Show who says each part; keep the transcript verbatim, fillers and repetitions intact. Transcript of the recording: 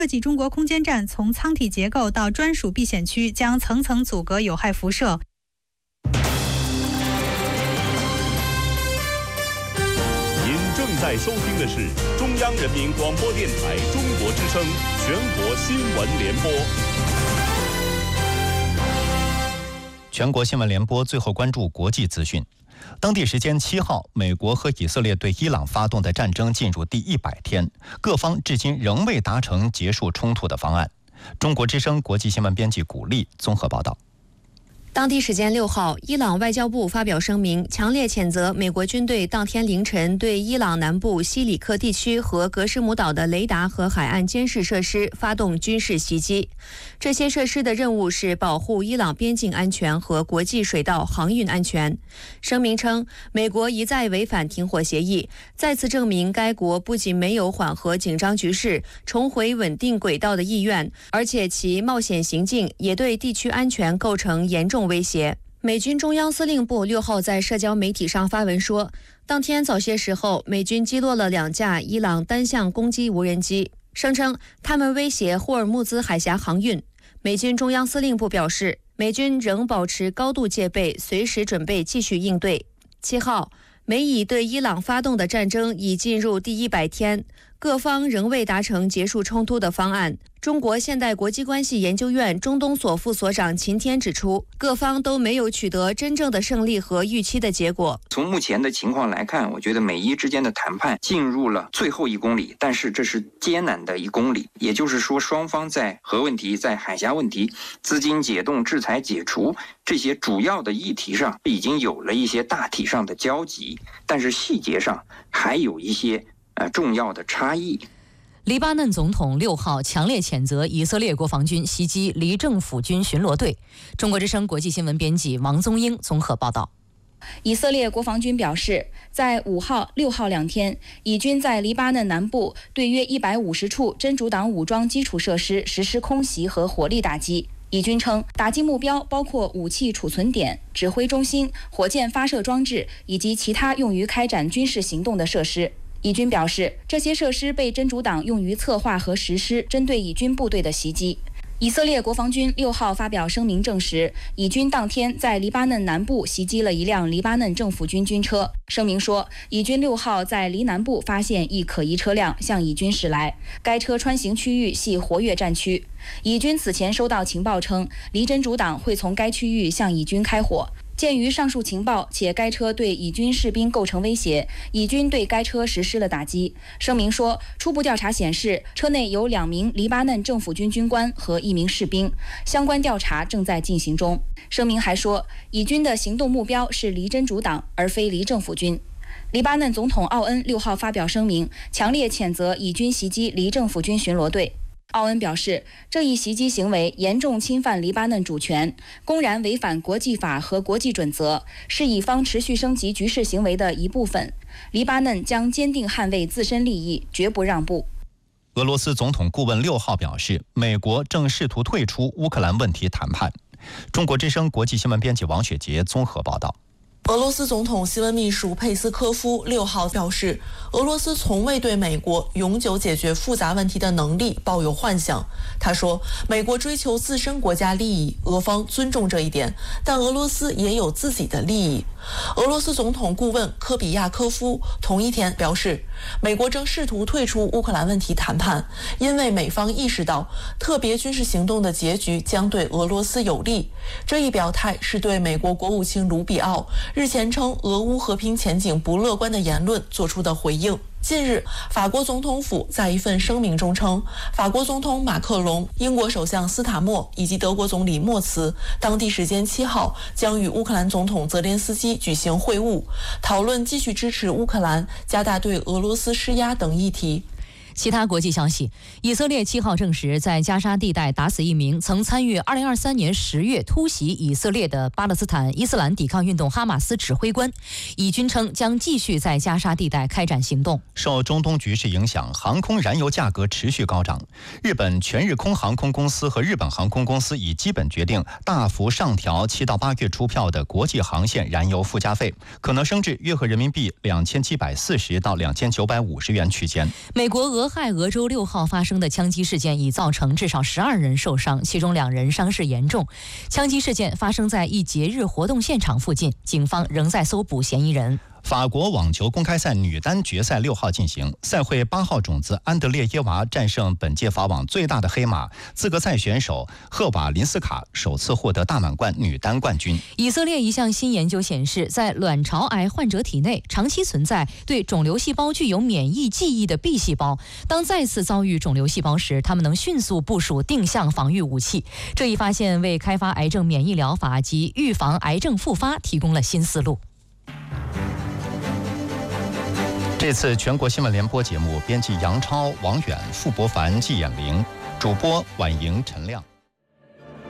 Speaker 1: 设计中国空间站从舱体结构到专属避险区，将层层阻隔有害辐射。
Speaker 2: 您正在收听的是中央人民广播电台中国之声全国新闻联播。
Speaker 3: 全国新闻联播最后关注国际资讯。当地时间七号，美国和以色列对伊朗发动的战争进入第一百天，各方至今仍未达成结束冲突的方案。中国之声国际新闻编辑古丽综合报道。
Speaker 4: 当地时间六号，伊朗外交部发表声明，强烈谴责美国军队当天凌晨对伊朗南部西里克地区和格什姆岛的雷达和海岸监视设施发动军事袭击。这些设施的任务是保护伊朗边境安全和国际水道航运安全。声明称，美国一再违反停火协议，再次证明该国不仅没有缓和紧张局势、重回稳定轨道的意愿，而且其冒险行径也对地区安全构成严重威胁。美军中央司令部六号在社交媒体上发文说，当天早些时候，美军击落了两架伊朗单向攻击无人机，声称他们威胁霍尔木兹海峡航运。美军中央司令部表示，美军仍保持高度戒备，随时准备继续应对。七号，美以对伊朗发动的战争已进入第一百天，各方仍未达成结束冲突的方案。中国现代国际关系研究院中东所副所长秦天指出，各方都没有取得真正的胜利和预期的结果。
Speaker 5: 从目前的情况来看，我觉得美伊之间的谈判进入了最后一公里，但是这是艰难的一公里，也就是说，双方在核问题、在海峡问题、资金解冻、制裁解除这些主要的议题上，已经有了一些大体上的交集，但是细节上还有一些呃重要的差异。
Speaker 6: 黎巴嫩总统六号强烈谴责以色列国防军袭击离政府军巡逻队。中国之声国际新闻编辑王宗英综合报道。
Speaker 7: 以色列国防军表示，在五号、六号两天，以军在黎巴嫩南部对约一百五十处真主党武装基础设施实施空袭和火力打击。以军称，打击目标包括武器储存点、指挥中心、火箭发射装置以及其他用于开展军事行动的设施。以军表示，这些设施被真主党用于策划和实施针对以军部队的袭击。以色列国防军六号发表声明证实，以军当天在黎巴嫩南部袭击了一辆黎巴嫩政府军军车。声明说，以军六号在黎南部发现一可疑车辆向以军驶来，该车穿行区域系活跃战区。以军此前收到情报称，黎真主党会从该区域向以军开火。鉴于上述情报，且该车对以军士兵构成威胁，以军对该车实施了打击。声明说，初步调查显示，车内有两名黎巴嫩政府军军官和一名士兵，相关调查正在进行中。声明还说，以军的行动目标是黎真主党，而非黎政府军。黎巴嫩总统奥恩六号发表声明，强烈谴责以军袭击黎政府军巡逻队。奥恩表示，这一袭击行为严重侵犯黎巴嫩主权，公然违反国际法和国际准则，是以方持续升级局势行为的一部分。黎巴嫩将坚定捍卫自身利益，绝不让步。
Speaker 3: 俄罗斯总统顾问六号表示，美国正试图退出乌克兰问题谈判。中国之声国际新闻编辑王雪杰综合报道。
Speaker 8: 俄罗斯总统新闻秘书佩斯科夫六号表示，俄罗斯从未对美国永久解决复杂问题的能力抱有幻想。他说，美国追求自身国家利益，俄方尊重这一点，但俄罗斯也有自己的利益。俄罗斯总统顾问科比亚科夫同一天表示，美国正试图退出乌克兰问题谈判，因为美方意识到特别军事行动的结局将对俄罗斯有利。这一表态是对美国国务卿卢比奥日前称俄乌和平前景不乐观的言论做出的回应。近日，法国总统府在一份声明中称，法国总统马克龙、英国首相斯塔默以及德国总理默茨当地时间七号将与乌克兰总统泽连斯基举行会晤，讨论继续支持乌克兰、加大对俄罗斯施压等议题。
Speaker 6: 其他国际消息，以色列七号证实在加沙地带打死一名曾参与二零二三年十月突袭以色列的巴勒斯坦伊斯兰抵抗运动哈马斯指挥官。以军称将继续在加沙地带开展行动。
Speaker 3: 受中东局势影响，航空燃油价格持续高涨。日本全日空航空公司和日本航空公司已基本决定大幅上调七到八月出票的国际航线燃油附加费，可能升至约合人民币两千七百四十到两千九百五十元区间。
Speaker 6: 美国、俄俄亥俄州六号发生的枪击事件已造成至少十二人受伤，其中两人伤势严重。枪击事件发生在一节日活动现场附近，警方仍在搜捕嫌疑人。
Speaker 3: 法国网球公开赛女单决赛六号进行，赛会八号种子安德烈耶娃战胜本届法网最大的黑马资格赛选手赫瓦林斯卡，首次获得大满贯女单冠军。
Speaker 6: 以色列一项新研究显示，在卵巢癌患者体内长期存在对肿瘤细胞具有免疫记忆的 B 细胞，当再次遭遇肿瘤细胞时，它们能迅速部署定向防御武器。这一发现为开发癌症免疫疗法及预防癌症复发提供了新思路。
Speaker 3: 这次全国新闻联播节目，编辑杨超、王远、傅伯凡、季衍玲，主播婉莹、陈亮。